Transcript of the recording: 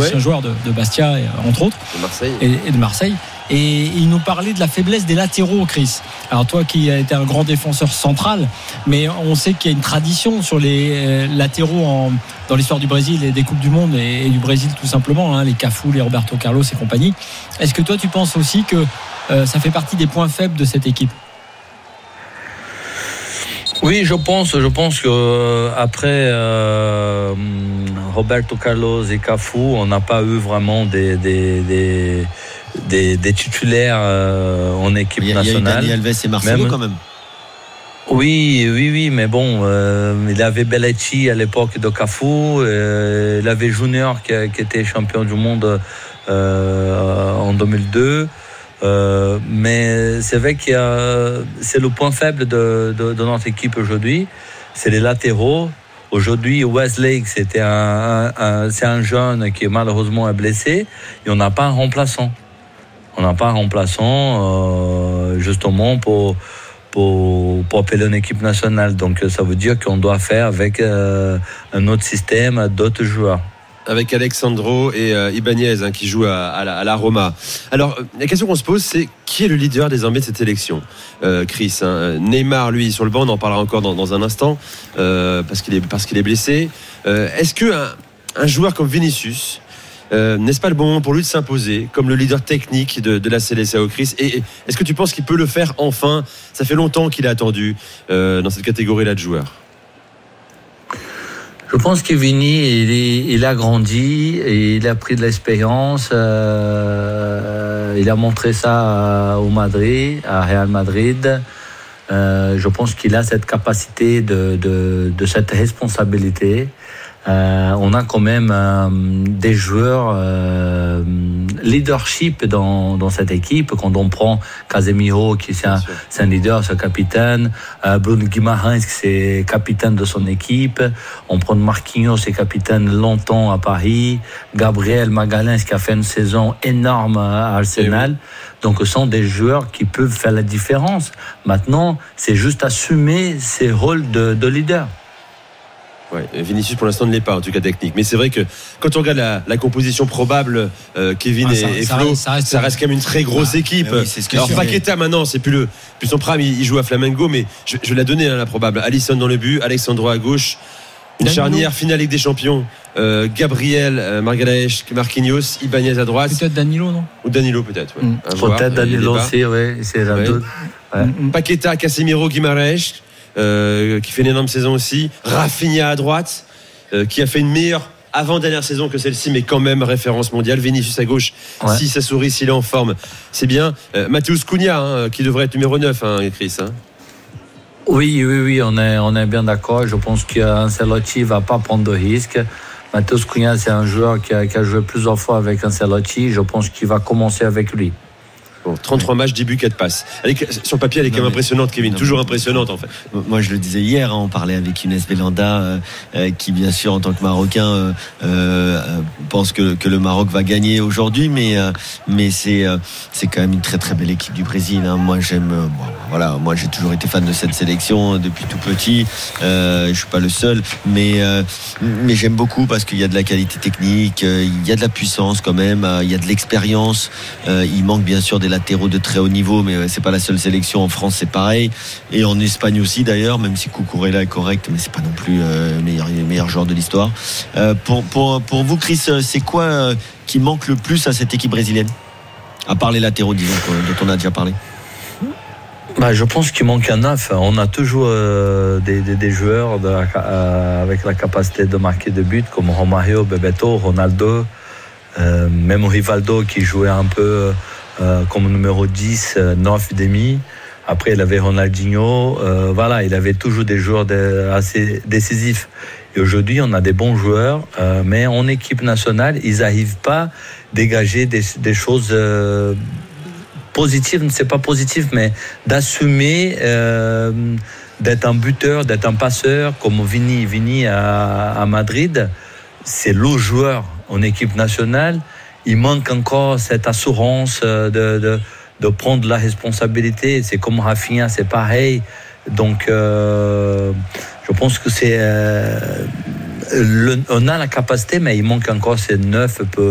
ancien joueur de Bastia, entre autres, et de Marseille. Et il nous parlait de la faiblesse des latéraux, Chris. Alors toi qui as été un grand défenseur central, mais on sait qu'il y a une tradition sur les latéraux dans l'histoire du Brésil et des Coupes du Monde et du Brésil tout simplement, les Cafu, les Roberto Carlos et compagnie. Est-ce que toi tu penses aussi que ça fait partie des points faibles de cette équipe ? Oui, je pense que après Roberto Carlos et Cafu, on n'a pas eu vraiment des titulaires en équipe nationale. Il y a Dani Alves et Marcelo quand même. Oui, mais bon, il avait Belletti à l'époque de Cafu, il avait Junior qui était champion du monde en 2002. Mais c'est vrai c'est le point faible de notre équipe aujourd'hui, c'est les latéraux. Aujourd'hui, Wesley, c'est un jeune qui malheureusement est blessé et on n'a pas un remplaçant. Justement pour appeler une équipe nationale. Donc ça veut dire qu'on doit faire avec un autre système, d'autres joueurs. Avec Alexandro et Ibanez qui jouent à la Roma. Alors, la question qu'on se pose, c'est qui est le leader désormais de cette sélection, Chris, Neymar, lui, sur le banc, on en parlera encore dans un instant, parce qu'il est blessé. Est-ce qu'un joueur comme Vinicius, n'est-ce pas le bon moment pour lui de s'imposer comme le leader technique de la Seleção, Chris ? Et est-ce que tu penses qu'il peut le faire enfin ? Ça fait longtemps qu'il a attendu dans cette catégorie-là de joueurs. Je pense que Vini, il a grandi, et il a pris de l'expérience. Il a montré ça au Madrid, à Real Madrid. Je pense qu'il a cette capacité de cette responsabilité. On a quand même des joueurs leadership dans cette équipe. Quand on prend Casemiro, qui c'est un leader, c'est un capitaine, Bruno Guimarães, qui c'est capitaine de son équipe, on prend Marquinhos, c'est capitaine longtemps à Paris, Gabriel Magalhães, qui a fait une saison énorme à Arsenal. Donc ce sont des joueurs qui peuvent faire la différence. Maintenant, c'est juste assumer ces rôles de leader. Ouais, Vinicius pour l'instant ne l'est pas, en tout cas technique. Mais c'est vrai que quand on regarde la composition probable, Kevin et Flo, ça reste quand même une très grosse équipe. Oui, alors Paqueta maintenant, c'est plus son prime, il joue à Flamengo, mais je vais la donner la probable. Alisson dans le but, Alexandro à gauche, une charnière finale Ligue des Champions. Gabriel, Marquinhos, Ibanez à droite. Peut-être Danilo, non ? Ou Danilo peut-être. Ouais. Peut-être Danilo aussi, oui. C'est un doute. Ouais. Paqueta, Casemiro, Guimarães. Qui fait une énorme saison aussi. Rafinha à droite, qui a fait une meilleure avant-dernière saison que celle-ci, mais quand même référence mondiale. Vinicius à gauche, si ça sourit, s'il est en forme, c'est bien. Matheus Cunha, qui devrait être numéro 9, Chris. Oui, on est bien d'accord. Je pense qu'Ancelotti ne va pas prendre de risques. Matheus Cunha, c'est un joueur qui a joué plusieurs fois avec Ancelotti. Je pense qu'il va commencer avec lui. Bon, 33 matchs, 10 buts, 4 passes. Sur le papier, elle est quand même impressionnante, Kevin. Toujours impressionnante, en fait. Moi, je le disais hier, on parlait avec Younes Belhanda, qui, bien sûr, en tant que Marocain, pense que le Maroc va gagner aujourd'hui, mais c'est quand même une très, très belle équipe du Brésil. Moi, moi, j'ai toujours été fan de cette sélection depuis tout petit. Je suis pas le seul, mais j'aime beaucoup parce qu'il y a de la qualité technique, il y a de la puissance quand même, il y a de l'expérience. Il manque, bien sûr, des latéraux de très haut niveau, mais c'est pas la seule sélection. En France, c'est pareil, et en Espagne aussi d'ailleurs, même si Cucurella est correct, mais c'est pas non plus le meilleur joueur de l'histoire. Pour vous, Chris, c'est quoi qui manque le plus à cette équipe brésilienne, à part les latéraux, disons, dont on a déjà parlé? Je pense qu'il manque un neuf. On a toujours des joueurs avec la capacité de marquer des buts, comme Romario, Bebeto, Ronaldo, même Rivaldo qui jouait un peu comme numéro 10, 9,5. Après, il avait Ronaldinho. Il avait toujours des joueurs assez décisifs. Et aujourd'hui, on a des bons joueurs, mais en équipe nationale, ils n'arrivent pas à dégager des choses positives. C'est pas positif, mais d'assumer d'être un buteur, d'être un passeur, comme Vini à Madrid. C'est le joueur en équipe nationale. Il manque encore cette assurance de prendre la responsabilité. C'est comme Rafinha, c'est pareil. Donc, je pense que on a la capacité, mais il manque encore ces 9